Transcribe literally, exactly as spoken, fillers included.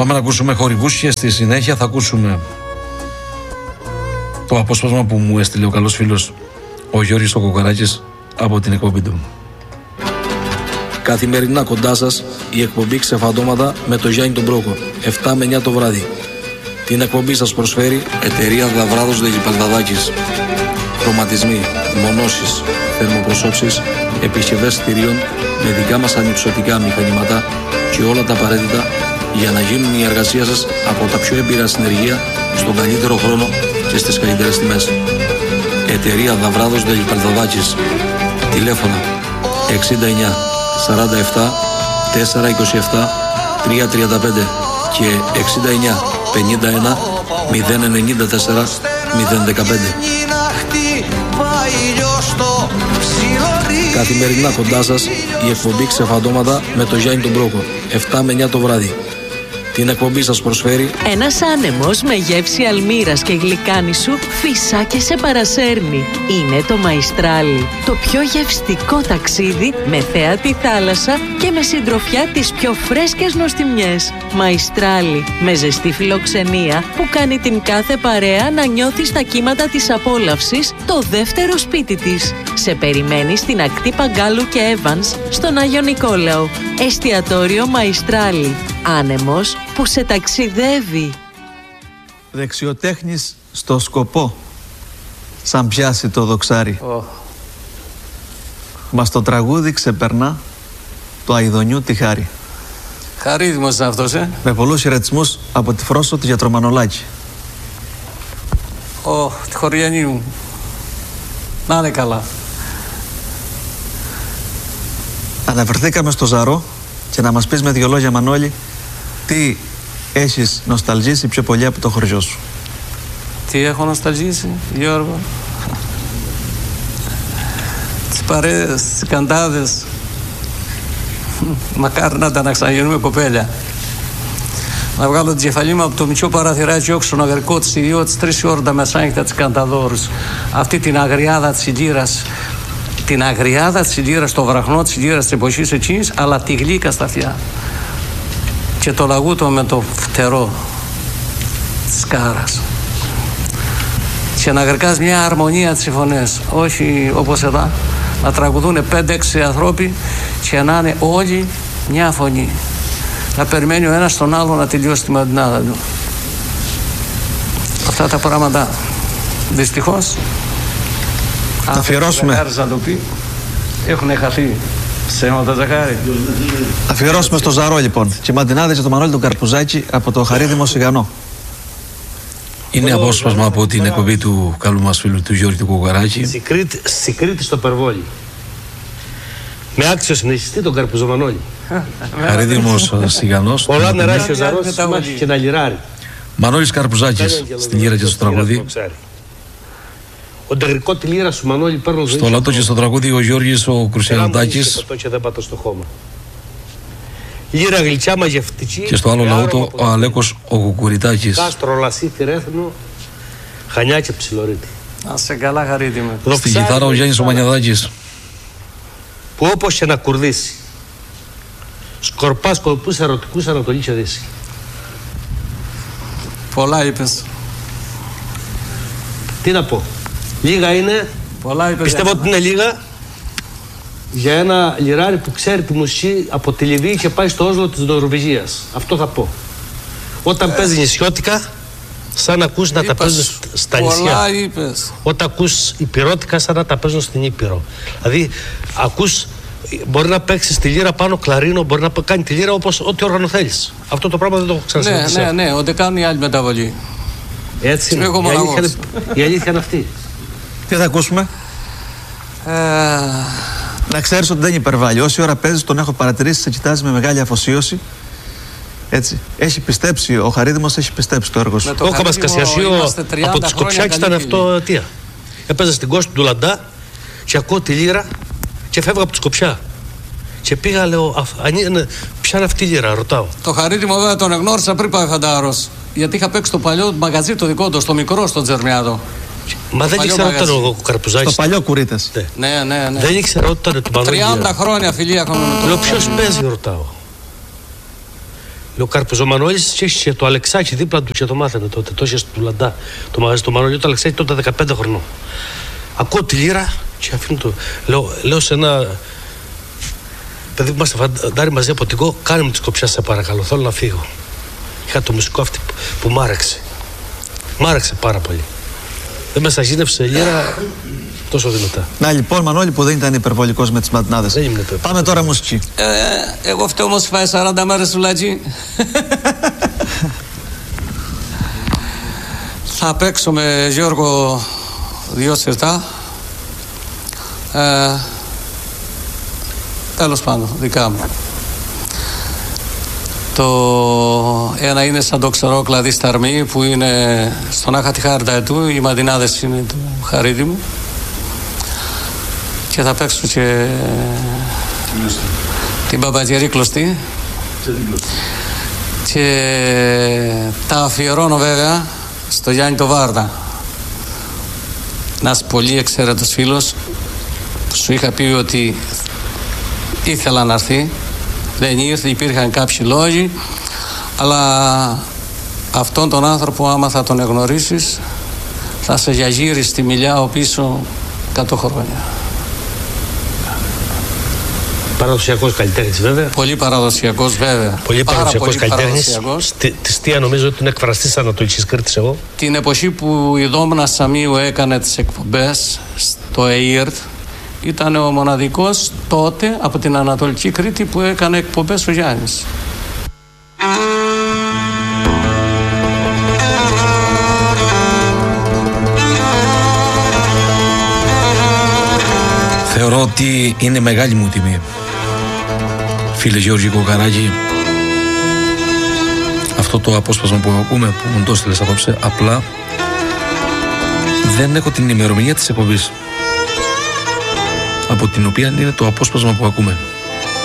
Πάμε να ακούσουμε χορηγούς και στη συνέχεια θα ακούσουμε το απόσπασμα που μου έστειλε ο καλός φίλος ο Γιώργης ο Κοκαράκης από την εκπομπή του. Καθημερινά κοντά σας η εκπομπή Ξεφαντώματα με το Γιάννη τον Πρόκο, εφτά με εννιά το βράδυ. Την εκπομπή σας προσφέρει εταιρεία Δαβράδος Δελιπαλδαδάκης. Χρωματισμοί, μονώσεις, θερμοπροσώψεις, επισκευές κτηρίων με δικά μας ανυψωτικά μηχανήματα και όλα τα απαραίτητα για να γίνουν η εργασία σας από τα πιο έμπειρα συνεργεία στον καλύτερο χρόνο και στις καλύτερες τιμές. Εταιρεία Δαβράδος Δελιπαλδαδάκης. Τηλέφωνα εξήντα εννιά σαράντα επτά τετρακόσια είκοσι επτά τριακόσια τριάντα πέντε και εξήντα εννιά πενήντα ένα μηδέν ενενήντα τέσσερα μηδέν δεκαπέντε. Καθημερινά κοντά σας η εκπομπή Ξεφαντώματα με το Γιάννη τον Πρόκο, εφτά με εννιά το βράδυ. Την εκπομπή σας προσφέρει ένας άνεμος με γεύση αλμύρας και γλυκάνισου φυσά και σε παρασέρνει. Είναι το Μαϊστράλι, το πιο γευστικό ταξίδι με θέα τη θάλασσα και με συντροφιά τις πιο φρέσκες νοστιμιές. Μαϊστράλι, με ζεστή φιλοξενία που κάνει την κάθε παρέα να νιώθει στα κύματα της απόλαυσης το δεύτερο σπίτι της. Σε περιμένει στην ακτή Παγκάλου και Evans στον Άγιο Νικόλαο. Εστιατόριο Μαϊστράλι. Άνεμος που σε ταξιδεύει. Δεξιοτέχνης στο σκοπό, σαν πιάσει το δοξάρι. Oh. Μα στο τραγούδι ξεπερνά το αηδονιού τη χάρη. Χαρίδημος είναι αυτός, ε. Με πολλούς χαιρετισμούς από τη Φρόσο του Γιατρομανολάκη. Ω, oh, τη χωριανή μου. Να είναι καλά. Αναφερθήκαμε στο Ζαρό και να μας πεις με δυο λόγια, Μανώλη, τι έχεις νοσταλγήσει πιο πολύ από το χωριό σου. Τι έχω νοσταλγήσει, Γιώργο? Τις παρέες, τις καντάδες. Μακάρι να τα να ξαναγίνουμε κοπέλια. Να βγάλω την κεφαλή μου από το μικρό παραθυράκι όξω να γερκώ της ιδιώτης τρεις ώρα τα μεσάνυχτα της Κανταδόρους. Αυτή την αγριάδα της Ιλύρας. Την αγριάδα της Ιλύρας, το βραχνό της Ιλύρας της εποχής εκείνης, αλλά τη γλύκα στα αυτιά. Και το λαγούτο με το φτερό της Κάρας. Και να γρικάς μια αρμονία τις φωνές, όχι όπως εδώ, να τραγουδούν πέντε έξι ανθρώποι και να είναι όλοι μια φωνή. Να περιμένει ο ένας τον άλλο να τελειώσει τη μαντινάδα του. Αυτά τα πράγματα δυστυχώς θα αφιερώσουμε. Έχουν χαθεί. Ψέματα, Ζαχάρη. Αφιερώσουμε στο Ζαρό λοιπόν. Και μαντινάδες για το Μανώλη τον Καρπουζάκη από το Χαρίδημο Σιγανό. Είναι απόσπασμα από την εκπομπή του καλού μας φίλου του Γιώργη του Κοκαράκη. Στη Κρήτη στο Περβόλι. Με άξιο συνεχιστή τον Καρπουζομανόλη. Χαρίδημος Σιγανός. Πολλά νερά έχει ο Ζαρός και ένα λιράρι. Μανώλης Καρπουζάκης στην λύρα και στο τραγούδι. Ο ντεγρικό τη λύρα σου, Μανώλη, παίρνω ζωή. Στο λάτο και στο τραγούδι ο Γιώργης ο Κρουσιανοτάκης. Και δεν πατώ στο χώμα. Λύρα γλυκιά μαγευτική. Και στο άλλο λαούτο ο Αλέκος ο Κουκουριτάκης. Κάστρο, Λασίθι, Ρέθνο, Χανιά και Ψιλορίτη. Να σε καλά, χαρίτιμε. Στην κιθάρα ο Γιάννης ο Μανιαδάκης. Που όπως και να κουρδίσει, σκορπά σκορπούς ερωτικούς Ανατολή και Δύση. Πολλά είπες. Τι να πω. Λίγα είναι. Πολλά είπες. Πιστεύω ότι είναι λίγα για ένα λιράρι που ξέρει τη μουσική από τη Λιβύη και πάει στο Όσλο της Νορβηγίας. Αυτό θα πω. Όταν ε. παίζει νησιώτικα, σαν να ακούς να τα παίζουν στα νησιά. Πολλά είπες. Όταν ακούς υπηρώτικα, σαν να τα παίζουν στην Ήπειρο. Δηλαδή, ακούς, μπορεί να παίξει τη λύρα πάνω κλαρίνο, μπορεί να κάνει τη λύρα όπως ό,τι όργανο θέλεις. Αυτό το πράγμα δεν το έχω ξανασυναντήσει. Ναι, ναι, ναι, ότι κάνουν οι άλλοι μεταβολή. Έτσι είναι. Η αλήθεια, η αλήθεια είναι αυτή. Τι θα ακούσουμε? Ε... Να ξέρεις ότι δεν υπερβάλλει. Όση ώρα παίζεις τον έχω παρατηρήσει, σε κοιτάζει με μεγάλη αφοσίωση. Έτσι. Έχει πιστέψει, ο Χαρίδημος έχει πιστέψει το έργο σου. Ο Καμασκασιασίου από τις Κοψιάκης ήταν αυτό αιτία. Έπαιζα στην κόστη του Λαντά και ακούω τη λύρα και φεύγω από τη Σκοψιά. Και πήγα, λέω, ποια είναι αυτή η λύρα, ρωτάω. Το Χαρίδημο βέβαια τον εγνώρισα πριν πάει φαντάρος. Γιατί είχα παίξει το παλιό μαγαζί το δικό του, στο μικρό, στο Τζερμιάδο. Μα δεν ήξερα ότι ήταν ο Καρπουζάκης. Στο παλιό Κουρίτες. Ναι, ναι, ναι. Δεν ήξερα ότι ήταν του Μανώλη. τριάντα χρόνια φιλία είχαμε με τον. Λέω, ποιος παίζει, ρωτάω. Λέω Κάρπος ο Μανώλης και είχε το Αλεξάκη δίπλα του και το μάθανε τότε. Το είχε του Λαντά το μαγαζί του Μανώλη. Το Αλεξάκη τότε δεκαπέντε χρονών. Ακούω τη λύρα και αφήνω το. Λέω, λέω σε ένα παιδί που είμαστε φαντάρι μαζί από την ΚΟ, κάνε μου τη σκοψιά σε παρακαλώ. Θέλω να φύγω. Είχα το μουσικό αυτή που, που μ' άρεξε. Μ' άρεξε πάρα πολύ. Δεν με σαγίνευσε η λύρα τόσο δυνατά. Να λοιπόν, Μανώλη, που δεν ήταν υπερβολικός με τις ματινάδες. Δεν ήμουν υπερβολικός. Πάμε τώρα μουσική. Ε, εγώ φταίω όμως φάει σαράντα μέρες του Λατζή. Θα παίξω με Γιώργο δύο σερτά. Ε, τέλος πάντων, δικά μου. Το ένα είναι σαν το ξερό κλαδί Σταρμή που είναι στον Άχα τη Χάρτα του, οι μαντινάδες είναι του Χαρίδη μου. Και θα παίξω και την Παπατζερή κλωστή. Και τα αφιερώνω βέβαια στο Γιάννη το Βάρδα. Ένας πολύ εξαίρετος φίλος που σου είχα πει ότι ήθελα να έρθει. Δεν ήρθε, υπήρχαν κάποιοι λόγοι, αλλά αυτόν τον άνθρωπο άμα θα τον εγνωρίσεις θα σε γιαγείρει στη μιλιά ο πίσω εκατό χρόνια. Παραδοσιακός καλλιτέχνης βέβαια. Πολύ παραδοσιακός βέβαια. Πολύ παραδοσιακός καλλιτέχνης. Παραδοσιακός. Τη στία νομίζω ότι είναι εκφραστής της Ανατολικής Κρήτης εγώ. Την εποχή που η Δόμνα Σαμίου έκανε τις εκπομπές στο ΕΙΡΤ ήταν ο μοναδικός τότε από την Ανατολική Κρήτη που έκανε εκπομπές ο Γιάννης. Θεωρώ ότι είναι μεγάλη μου τιμή, φίλε Γιώργη Κοκαράκη, αυτό το απόσπασμα που ακούμε, που μου το έστειλες απόψε. Απλά δεν έχω την ημερομηνία της εκπομπής από την οποία είναι το απόσπασμα που ακούμε.